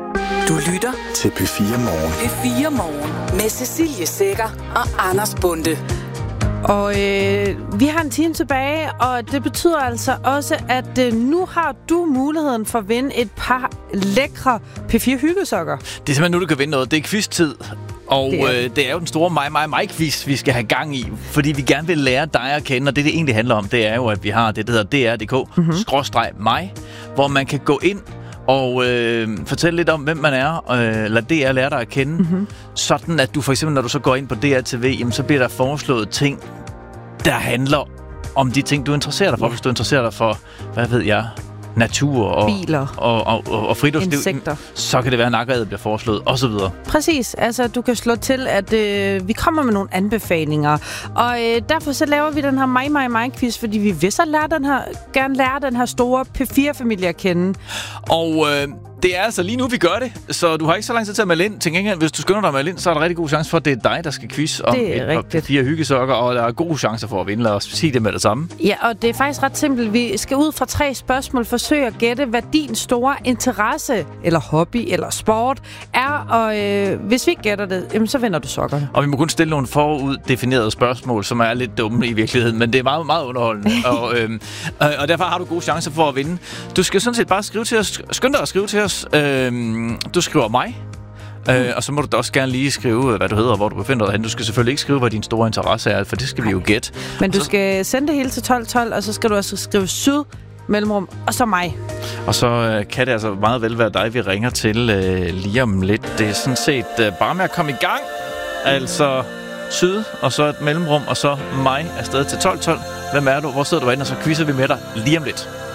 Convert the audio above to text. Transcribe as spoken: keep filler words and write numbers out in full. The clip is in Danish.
Du lytter til P fire Morgen. P fire Morgen med Cecilie Sekker og Anders Bonde. Og øh, vi har en time tilbage, og det betyder altså også, at øh, nu har du muligheden for at vinde et par lækre P fire hyggesokker. Det er simpelthen nu, du kan vinde noget. Det er quiz-tid. Og det er, øh, det er jo den store mig, mig, mig quiz, vi skal have gang i, fordi vi gerne vil lære dig at kende, og det, det egentlig handler om, det er jo, at vi har det, der hedder D R punktum d k, mm-hmm. skråstreg mig, hvor man kan gå ind og øh, fortælle lidt om, hvem man er, øh, eller D R lære dig at kende, mm-hmm. sådan at du for eksempel, når du så går ind på D R T V, jamen, så bliver der foreslået ting, der handler om de ting, du interesserer dig for. Ja. Hvis du interesserer dig for, hvad ved jeg, natur og, biler og, og, og, og friluftsliv, insekter, så kan det være, at nakkerædet bliver foreslået, og så videre. Præcis. Altså, du kan slå til, at øh, vi kommer med nogle anbefalinger. Og øh, derfor så laver vi den her mig, mig, mig quiz, fordi vi vil så lære den her, gerne lære den her store P fire familie at kende. Og øh, det er altså lige nu, vi gør det, så du har ikke så lang tid til at melde ind. Til gengæld, hvis du skynder dig at melde ind, så er der rigtig god chance for, at det er dig, der skal quiz om et P fire hyggesokker, og der er gode chancer for at vinde. Lad os sige det med det samme. Ja, og det er faktisk ret simpelt. Vi skal ud fra tre spørgsmål forsøge at gætte, hvad din store interesse, eller hobby, eller sport er, og øh, hvis vi ikke gætter det, jamen, så vinder du sokkerne. Og vi må kun stille nogle foruddefinerede spørgsmål, som er lidt dumme i virkeligheden, men det er meget, meget underholdende, og, øh, og derfor har du gode chancer for at vinde. Du skal sådan set bare skrive til os, skynd dig at skrive til os. Øhm, du skriver mig, mm. øh, og så må du da også gerne lige skrive, hvad du hedder og hvor du befinder dig hen. Du skal selvfølgelig ikke skrive, hvad din store interesse er, for det skal vi jo gætte. Men du så skal sende det hele til tolv tolv, og så skal du også skrive syd, mellemrum, og så mig. Og så øh, kan det altså meget vel være dig, vi ringer til øh, lige om lidt. Det er sådan set øh, bare med at komme i gang. Altså syd, og så et mellemrum, og så mig afsted til tolv tolv. Hvem er du? Hvor sidder du inde? Og så quizzer vi med dig lige om lidt.